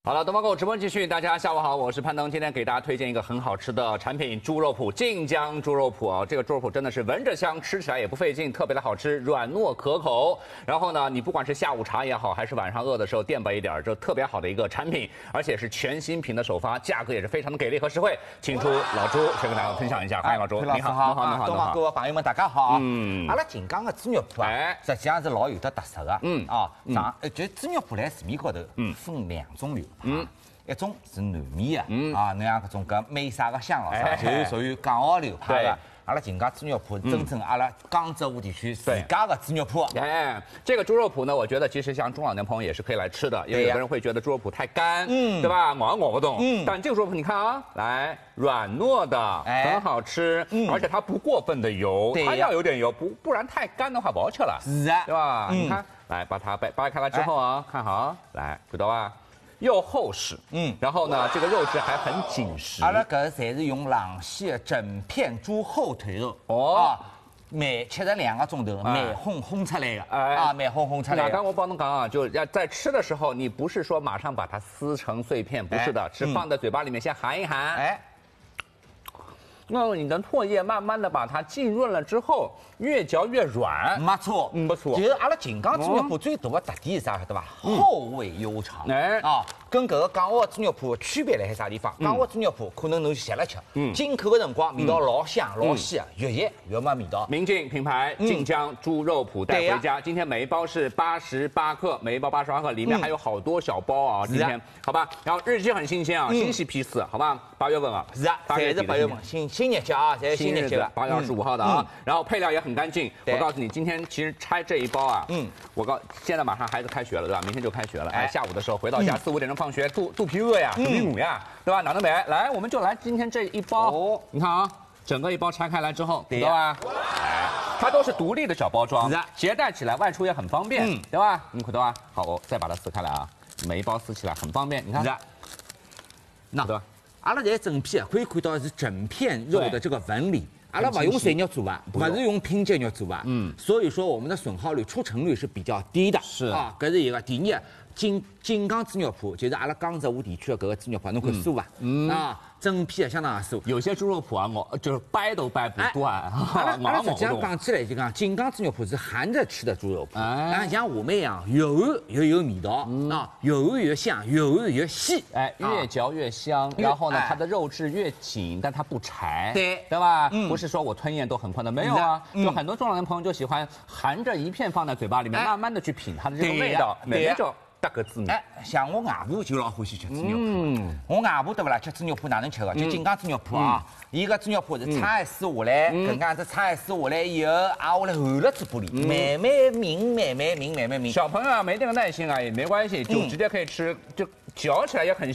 好了，东方购物直播继续，大家下午好，我是潘登，今天给大家推荐一个很好吃的产品——猪肉脯，晋江猪肉脯啊，这个猪肉脯真的是闻着香，吃起来也不费劲，特别的好吃，软糯可口。然后呢，你不管是下午茶也好，还是晚上饿的时候垫吧一点，就特别好的一个产品，而且是全新品的首发，价格也是非常的给力和实惠。请出老朱先跟大家分享一下，欢迎老朱， 你好，东方各位朋友们，大家好。阿拉晋江的猪肉脯啊，实际上是老有的特色的。就猪肉脯来市面高头分两种流派。一种是南面的，那样搿种搿美沙个香咯，就是属于港澳流派的。阿拉晋江猪肉脯真正阿拉江浙沪地区自家的猪肉脯。 这个猪肉脯呢，我觉得其实像中老年朋友也是可以来吃的，因为有的人会觉得猪肉脯太干，对吧？咬不动。但这个猪肉脯你看啊，来软糯的，很好吃，而且它不过分的油，它要有点油，不然太干的话不好吃了， 是啊， 对吧？你看，来把它掰开来之后啊，看好，来知道吧？又厚实，然后呢，这个肉质还很紧实。 阿拉搿侪是用冷鲜的整片猪后腿肉吃了2个钟头，美烘出来的美烘出来的。 刚我帮侬讲啊，就要在吃的时候，你不是说马上把它撕成碎片，不是的，是放在嘴巴里面先含一含，那你的唾液慢慢的把它浸润了之后，越嚼越软， 没错， 不错。 就是阿拉晋江猪肉脯最大的特点是啥，晓得吧？后味悠长，跟搿个港澳猪肉脯区别辣海啥地方？港澳猪肉脯可能侬吸了吃，进口的辰光味道老香老鲜，越咸越没味道。 明镜品牌晋江猪肉脯带回家，今天每一包是88克，每一包88克，里面还有好多小包啊，今天好吧？然后日期很新鲜啊，新鲜批次，好吧？8月份啊， 是啊，侪是8月份，新日期啊，侪是新日期了 ，8月25号的啊。然后配料也很干净，我告诉你，今天其实拆这一包啊，现在马上孩子开学了，对吧？明天就开学了，下午的时候回到家4、5点钟放学，肚皮饿呀，肚皮母呀，对吧？哪能没？来，我们就来今天这一包，你看啊，整个一包拆开来之后，对吧？它都是独立的小包装，携带起来外出也很方便，对吧？你看到啊？好，我再把它撕开来啊，每一包撕起来很方便，你看， 那对吧？阿拉在整片可以看到是整片肉的这个纹理。阿拉不用碎肉做啊，不是用拼接肉做啊，所以说我们的损耗率、出成率是比较低的。 是啊，搿是一个。第二，晋江猪肉脯就是阿拉江浙沪地区的搿个猪肉脯，侬看酥啊，整片相当的酥。 有些猪肉脯啊，我就是掰都掰不断。 阿拉实际上讲起来就讲，晋江猪肉脯是含着吃的猪肉脯，像我们一样，油又有味道油越香，油越细， 越嚼越香。然后呢，它的肉质越紧，但它不柴，对吧？不是说我吞咽都很快的，没有啊。就很多中老年朋友就喜欢含着一片放在嘴巴里面，慢慢的去品它的这个味道，那种搭个滋味。 像我外婆就老欢喜吃猪肉脯。我外婆对不啦？吃猪肉脯哪能吃的？就晋江猪肉脯啊，伊个猪肉脯是拆撕下来，搿样子拆撕下来以后，下来含了嘴巴里，慢慢抿，慢慢抿。 小朋友啊，没这个耐心啊，也没关系，就直接可以吃，就嚼起来也很